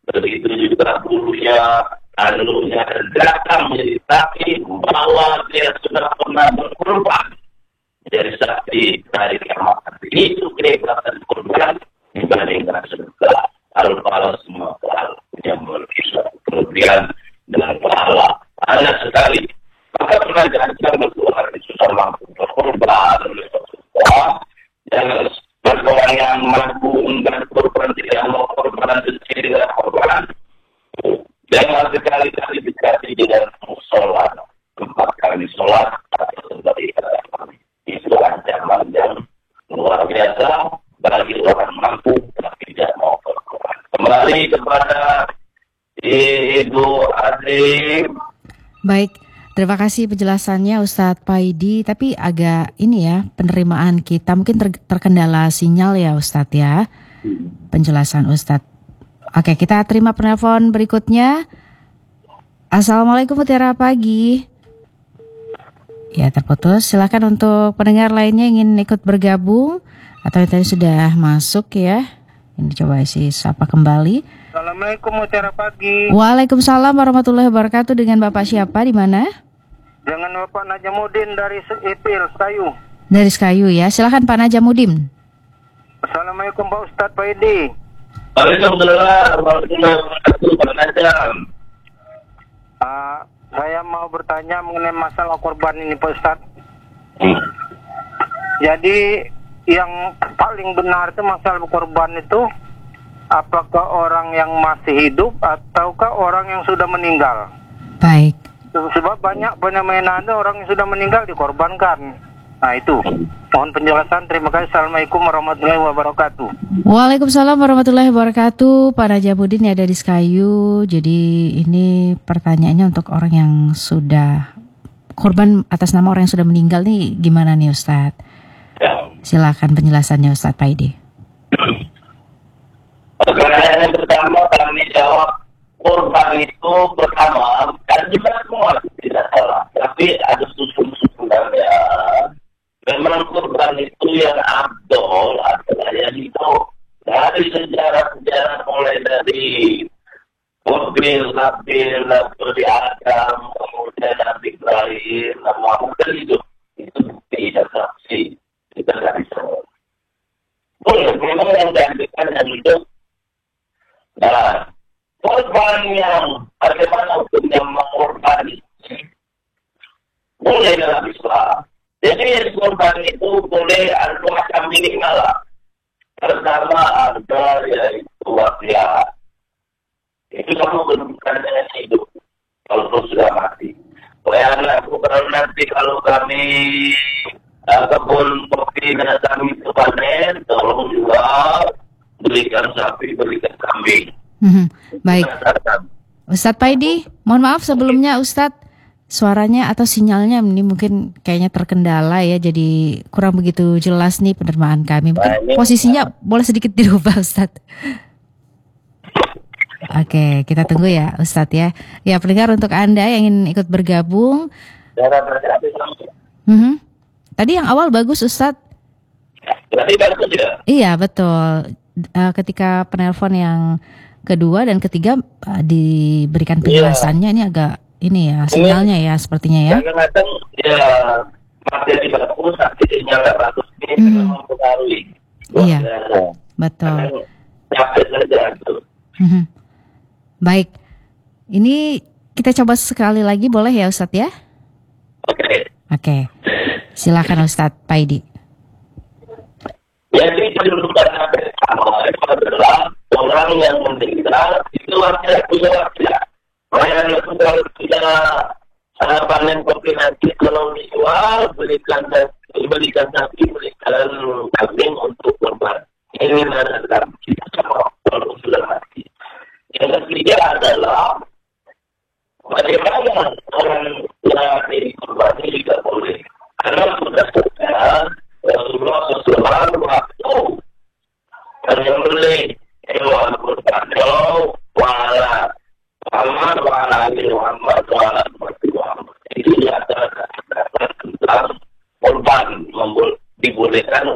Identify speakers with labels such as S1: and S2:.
S1: Begitu juga dulunya anunya datang menjadi saksi bahwa dia sudah pernah berkorban menjadi saksi dari kiamat. Itu kenikmatan korban dibandingkan surga. Kalau semua hal yang berkisar kemudian dengan pahala banyak sekali. Maka pernah diajar berdoa di susah mampu berkorban oleh Rasulullah. Jangan bagi orang yang mampu dan korban tidak mau korban kecil dan korban. Jangan sekali-kali dikasih dengan sholat 4 kali sholat atau sebagai kata. Itu ancaman yang luar biasa bagi orang mampu tapi tidak mau berkorban. Kembali kepada Ibu Adi.
S2: Baik, terima kasih penjelasannya Ustadz Paidi. Tapi agak ini ya, penerimaan kita mungkin terkendala sinyal ya Ustadz ya. Penjelasan Ustadz. Oke, kita terima penelpon berikutnya. Assalamualaikum, Mutiara Pagi. Ya, terputus. Silakan untuk pendengar lainnya ingin ikut bergabung atau yang tadi sudah masuk ya. Ini coba isi sapa kembali.
S3: Assalamualaikum, Mutiara Pagi.
S2: Waalaikumsalam warahmatullahi wabarakatuh. Dengan Bapak siapa, di mana?
S3: Dengan Bapak Najamuddin dari Ipil, Kayu.
S2: Dari Kayu ya. Silakan Pak Najamuddin.
S3: Assalamualaikum Pak Ustadz Paidi.
S1: Waalaikumsalam warahmatullahi wabarakatuh, Pak Najam.
S3: Saya mau bertanya mengenai masalah korban ini Pak Ustadz. Jadi yang paling benar itu masalah korban itu apakah orang yang masih hidup ataukah orang yang sudah meninggal?
S2: Baik.
S3: Sebab banyak fenomena orang yang sudah meninggal dikorbankan. Nah itu, mohon penjelasan. Terima kasih. Assalamualaikum warahmatullahi wabarakatuh.
S2: Waalaikumsalam warahmatullahi wabarakatuh. Pak Najamuddin ya dari Kayu. Jadi ini pertanyaannya untuk orang yang sudah korban atas nama orang yang sudah meninggal nih gimana nih Ustadz? Silakan penjelasannya Ustadz Paidi.
S1: Pertanyaan yang pertama kami jawab, korban itu pertama kan juga semua tidak salah, tapi ada susun-susunannya. Memang korban itu yang abdol adalah yang itu dari sejarah-sejarah mulai dari mobil, Nabi Adam, kemudian Nabi Ibrahim, Nabi Muhammad itu bukti dan saksi kita tidak bisa. Boleh, memang yang diambilkan yang itu. Nah, korban yang bagaimana hukumnya mengorbankan boleh dalam Islam. Jadi korban itu boleh ada macam minimal lah. Pertama ada yaitu wasiat. Itu kamu bentukkan dengan hidup. Kalau sudah mati. Oleh anakku kalau nanti kalau kami kebun kopi dan kami panen, tolong juga berikan sapi, berikan kambing.
S2: Baik. Ustadz Paidi, mohon maaf sebelumnya Ustadz, suaranya atau sinyalnya ini mungkin kayaknya terkendala ya, jadi kurang begitu jelas nih penerimaan kami. Mungkin posisinya boleh sedikit dirubah Ustadz. Oke, kita tunggu ya Ustadz ya. Ya pendengar, untuk Anda yang ingin ikut bergabung. Tadi yang awal bagus Ustadz.
S1: Tadi bagus ya?
S2: Iya betul. Ketika penelpon yang kedua dan ketiga diberikan penjelasannya ini agak ini ya sinyalnya ya sepertinya ya.
S1: Kadang-kadang ya materi bagus tapi sinyal nggak bagus ini mempengaruhi.
S2: Iya betul.
S1: Capek saja itu.
S2: Baik, ini kita coba sekali lagi boleh ya Ustadz ya? Oke. Silakan Ustadz Paidi.
S1: Jadi kedudukan pertama adalah orang yang meninggal itu artinya punya wasiat. Orang yang sudah panen kopi nanti kalau dijual belikan sapi, belikan kambing untuk korban. Ini adalah kita sama kalau sudah mati. Yang ketiga adalah bagaimana orang yang mati korban ini juga boleh. Karena sudah Rasulullah SAW waktu yang boleh hewan korban kalau wala Muhammad wala Muhammad wala Muhammad itu diantara tentang korban dibolehkan